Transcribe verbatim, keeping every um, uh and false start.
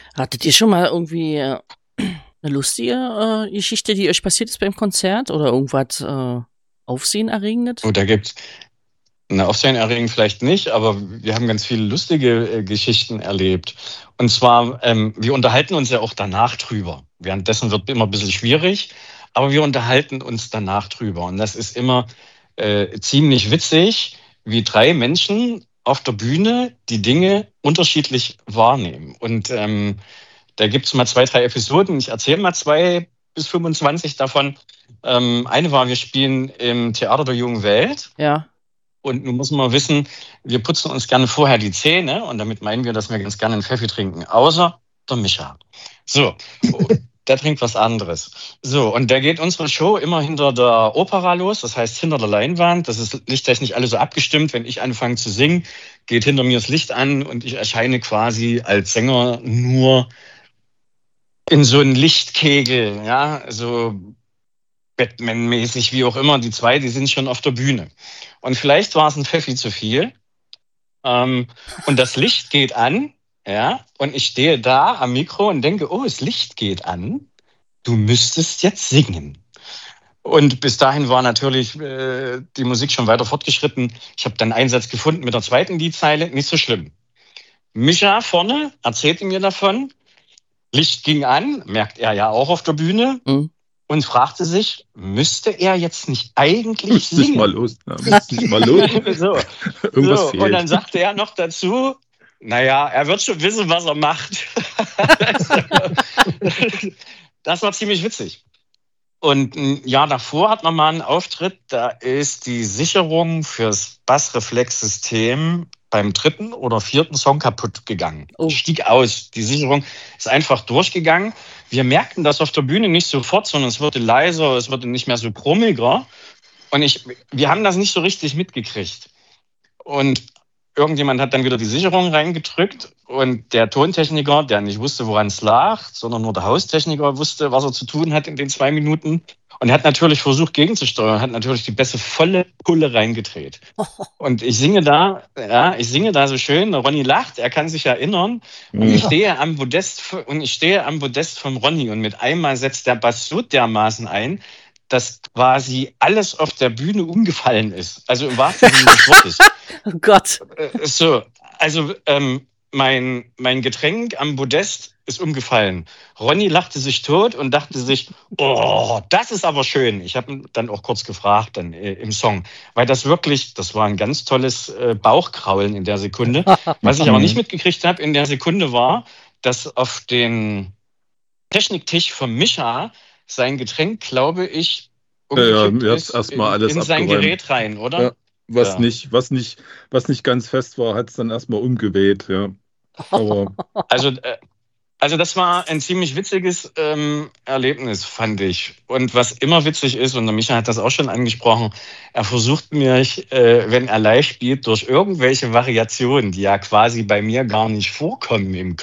Hattet ihr schon mal irgendwie äh, 'ne lustige, äh, Geschichte, die euch passiert ist beim Konzert oder irgendwas, äh, Oh, Aufsehenerregendes? da gibt's na, aufsehenerregend vielleicht nicht, aber wir haben ganz viele lustige, äh, Geschichten erlebt. Und zwar, ähm, wir unterhalten uns ja auch danach drüber. Währenddessen wird immer 'n bisschen schwierig, aber wir unterhalten uns danach drüber. Und das ist immer, äh, ziemlich witzig, wie drei Menschen auf der Bühne die Dinge unterschiedlich wahrnehmen. Und, ähm, da gibt's mal zwei, drei Episoden. Ich erzähle mal zwei bis fünfundzwanzig davon. Ähm, eine war, wir spielen im Theater der Jungen Welt. Ja. Und nun muss man wissen, wir putzen uns gerne vorher die Zähne und damit meinen wir, dass wir ganz gerne 'n Pfeffi trinken, außer der Micha. So, der trinkt was anderes. So, und da geht unsere Show immer hinter der Opera los, das heißt hinter der Leinwand. Das ist lichttechnisch alles so abgestimmt. Wenn ich anfange zu singen, geht hinter mir das Licht an und ich erscheine quasi als Sänger nur in so 'n Lichtkegel, ja, so Batman-mäßig, wie auch immer. Die zwei, die sind schon auf der Bühne. Und vielleicht war's 'n Pfeffi zu viel. Ähm, und das Licht geht an, ja, und ich stehe da am Mikro und denke: „Oh, das Licht geht an. Du müsstest jetzt singen.“ Und bis dahin war natürlich, äh, die Musik schon weiter fortgeschritten. Ich habe dann einen Satz gefunden mit der zweiten Liedzeile, nicht so schlimm. Micha vorne erzählte mir davon. Licht ging an, merkt er ja auch auf der Bühne Mhm. und fragte sich: „Müsste er jetzt nicht eigentlich Müsste ich mal singen?“ los, ja, müsste ich mal los. So, Irgendwas so. Und fehlt. dann sagte er noch dazu: „Na ja, er wird schon wissen, was er macht.“ Das war ziemlich witzig. Und 'n Jahr davor hatten wir mal 'n Auftritt, da ist die Sicherung fürs Bassreflexsystem beim dritten oder vierten Song kaputtgegangen. Die Oh. stieg aus. Die Sicherung ist einfach durchgegangen. Wir merkten das auf der Bühne nicht sofort, sondern es wurde leiser, es wurde nicht mehr so brummiger. Und ich wir haben das nicht so richtig mitgekriegt. Und irgendjemand hat dann wieder die Sicherung reingedrückt und der Tontechniker, der nicht wusste, woran's lag, sondern nur der Haustechniker wusste, was er zu tun hat in den zwei Minuten. Und er hat natürlich versucht, gegenzusteuern, hat natürlich die Bässe volle Pulle reingedreht. Und ich singe da ja, ich singe da so schön, der Ronny lacht, er kann sich erinnern. Und ich Mhm. stehe am Podest v und ich stehe am Podest vom Ronny und mit einmal setzt der Bass so dermaßen ein, dass quasi alles auf der Bühne umgefallen ist. Also im wahrsten Sinne des Wortes. Oh Gott. Äh, so, also, ähm, mein mein Getränk am Podest ist umgefallen. Ronny lachte sich tot und dachte sich: „Oh, das ist aber schön.“ Ich habe ihn dann auch kurz gefragt dann, äh, im Song, weil das wirklich das war 'n ganz tolles, äh, Bauchkraulen in der Sekunde. Was ich aber nicht Mhm. mitgekriegt habe in der Sekunde war, dass auf den Techniktisch vom Micha sein Getränk, glaube ich, Ja, ja, umgekippt ihr habt's ist erst mal in alles in sein abgeräumt. Gerät rein, oder? Ja, was Ja. nicht was nicht was nicht ganz fest war, hat's dann erst mal umgeweht, ja. Aber Also, äh also das war ein ziemlich witziges, ähm, Erlebnis, fand ich. Und was immer witzig ist, und der Micha hat das auch schon angesprochen, er versucht mich, äh, wenn er live spielt, durch irgendwelche Variationen, die ja quasi bei mir gar nicht vorkommen im